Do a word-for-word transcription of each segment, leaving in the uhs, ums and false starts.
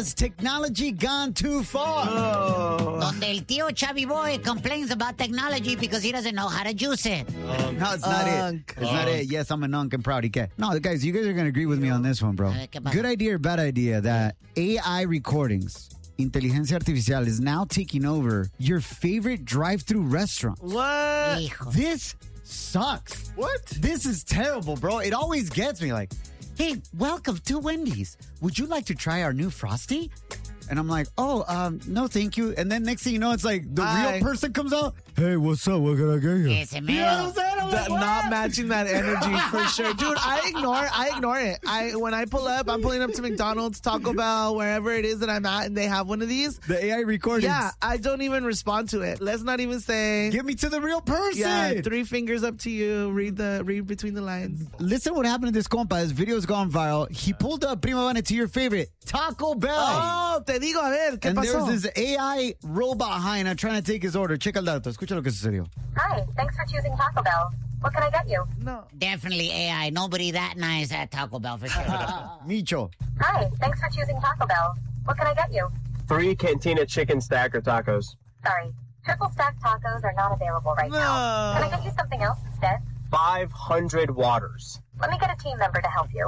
Has technology gone too far? Oh. Donde el tío Chavi Boy complains about technology because he doesn't know how to juice it. Um, no, it's not Unk. it. It's not it. Yes, I'm an unk and proud. Okay. No, guys, you guys are going to agree with me on this one, bro. A ver, ¿qué pasa? Good idea or bad idea that A I recordings, inteligencia artificial, is now taking over your favorite drive-thru restaurant. What? Hijo. This sucks. What? This is terrible, bro. It always gets me like, hey, welcome to Wendy's. Would you like to try our new Frosty? And I'm like, oh, um, no, thank you. And then next thing you know, it's like the Hi. real person comes out. Hey, what's up? What can I get you? Ese You know what mero. I'm saying? I'm That- like, what? not matching that energy for sure, dude. I ignore, I ignore it. I when I pull up, I'm pulling up to McDonald's, Taco Bell, wherever it is that I'm at, and they have one of these. The A I recordings. Yeah, I don't even respond to it. Let's not even say. Give me to the real person. Yeah, three fingers up to you. Read the read between the lines. Listen what happened to this compa. His video's gone viral. He pulled up, Prima Vane, to your favorite, Taco Bell. Oh, te digo, a ver, ¿qué and pasó? there's this A I robot hyena trying to take his order. Checa el dato. Escucha lo que sucedió. Hi, thanks for choosing Taco Bell. What can I get you? No. Definitely A I. Nobody that nice at Taco Bell for sure. Micho. Hi, thanks for choosing Taco Bell. What can I get you? Three Cantina chicken stacker tacos. Sorry, triple stack tacos are not available right now. Can I get you something else instead? five hundred waters. Let me get a team member to help you.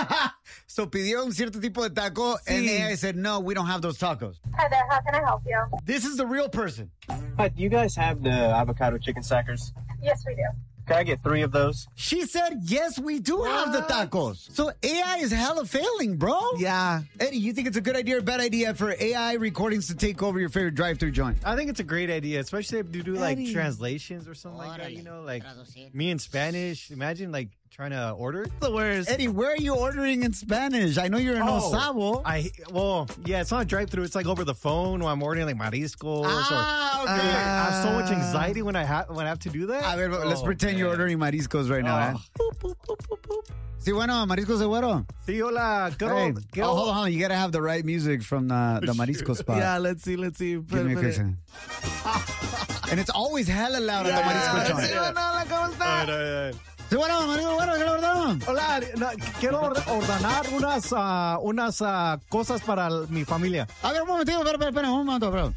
So pidió un cierto tipo de taco, and the A I said, no, we don't have those tacos. Hi there, how can I help you? This is the real person. Hi, do you guys have the avocado chicken stackers? Yes, we do. Can I get three of those? She said, yes, we do have the tacos. So A I is hella failing, bro. Yeah. Eddie, you think it's a good idea or bad idea for A I recordings to take over your favorite drive-thru joint? I think it's a great idea, especially if you do like Eddie. translations or something like that. Órale, You know, like traducir. me in Spanish. Imagine like trying to order. The worst. Eddie, where are you ordering in Spanish? I know you're in Osavo. I well, yeah, it's not a drive-through. It's like over the phone when I'm ordering like mariscos. Ah, or, okay. Dude, I have so much anxiety when I have when I have to do that. A ver, let's Oh, pretend you're man. ordering mariscos right now, eh? Oh. Boop, boop, boop, boop, boop. Sí, bueno, mariscos de güero. Sí, hola. Quiero, Hey, quiero- oh, hold on, hold on. You gotta have the right music from the, the marisco spot. Yeah, let's see, let's see. Give me a Put- quick put it. second. And it's always hella loud at the marisco Yeah, joint. sí, hola, ¿cómo está? Ay, ay, ay. Sí, bueno, marisco güero, ¿qué le ordenaron? Hola, no, quiero or- ordenar unas, ah, unas ah, cosas para l- mi familia. A ver, un momentito, espera, espera, espera, un momento, bro.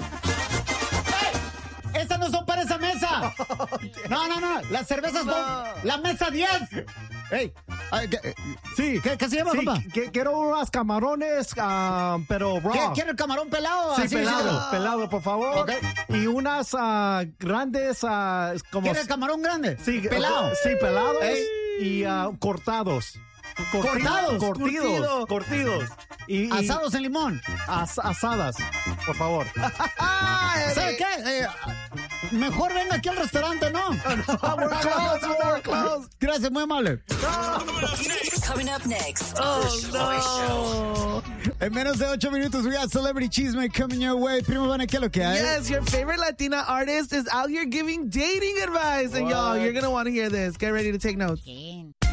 ¡Estas no son para esa mesa! No, no, no, las cervezas son la mesa diez. Ey, ay, ¿qué, Sí. ¿qué, qué se llama, Sí, compa? que- quiero unas camarones, ah, pero raw. ¿Qué- ¿Quiere el camarón pelado? Sí, Así, pelado, así. pelado, por favor. Ok. Y unas ah, grandes, ah, como... ¿Quiere el camarón grande? Sí, pelado. Sí, pelados Ey. y ah, cortados. Corti- Cortados, Cortidos. Cortidos. Y, y Asados en limón. as- asadas, por favor. ¿Sabe qué? Eh, mejor venga aquí al restaurante, ¿no? We're close, we're close. Gracias, muy amable. Coming up next. Oh, no. En menos de ocho minutos, we got Celebrity Chisme coming your way. Primo Vane, ¿qué es lo que hay? Yes, your favorite Latina artist is out here giving dating advice. And y'all, you're going to want to hear this. Get ready to take notes. ¿Quién?